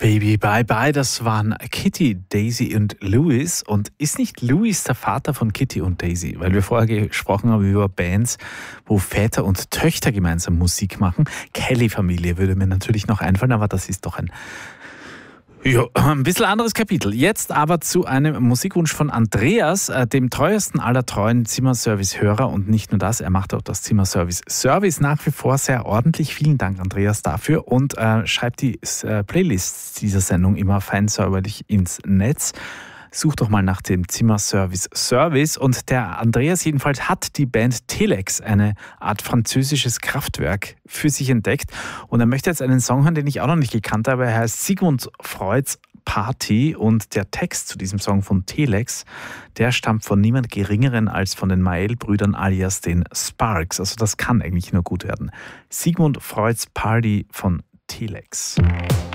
Baby Bye Bye, das waren Kitty, Daisy und Louis. Und ist nicht Louis der Vater von Kitty und Daisy? Weil wir vorher gesprochen haben über Bands, wo Väter und Töchter gemeinsam Musik machen. Kelly-Familie würde mir natürlich noch einfallen, aber das ist doch ein bisschen anderes Kapitel. Jetzt aber zu einem Musikwunsch von Andreas, dem treuesten aller treuen Zimmerservice-Hörer. Und nicht nur das, er macht auch das Zimmerservice nach wie vor sehr ordentlich. Vielen Dank, Andreas, dafür. Und schreibt die Playlists dieser Sendung immer fein säuberlich ins Netz. Such doch mal nach dem Zimmerservice. Und der Andreas jedenfalls hat die Band Telex, eine Art französisches Kraftwerk, für sich entdeckt. Und er möchte jetzt einen Song hören, den ich auch noch nicht gekannt habe. Er heißt Sigmund Freuds Party. Und der Text zu diesem Song von Telex, der stammt von niemand Geringeren als von den Mael-Brüdern alias den Sparks. Also das kann eigentlich nur gut werden. Sigmund Freuds Party von Telex.